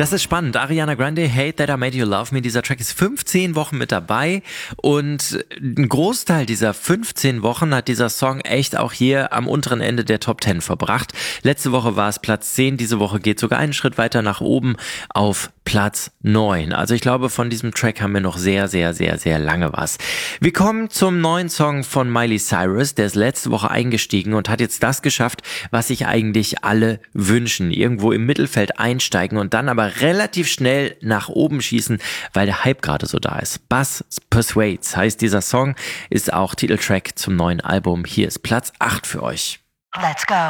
Das ist spannend. Ariana Grande, Hate That I Made You Love Me. Dieser Track ist 15 Wochen mit dabei und ein Großteil dieser 15 Wochen hat dieser Song echt auch hier am unteren Ende der Top 10 verbracht. Letzte Woche war es Platz 10, diese Woche geht sogar einen Schritt weiter nach oben auf Platz 9. Also ich glaube, von diesem Track haben wir noch sehr, sehr, sehr, sehr lange was. Wir kommen zum neuen Song von Miley Cyrus. Der ist letzte Woche eingestiegen und hat jetzt das geschafft, was sich eigentlich alle wünschen. Irgendwo im Mittelfeld einsteigen und dann aber relativ schnell nach oben schießen, weil der Hype gerade so da ist. Buzz Persuades heißt dieser Song, ist auch Titeltrack zum neuen Album. Hier ist Platz 8 für euch. Let's go.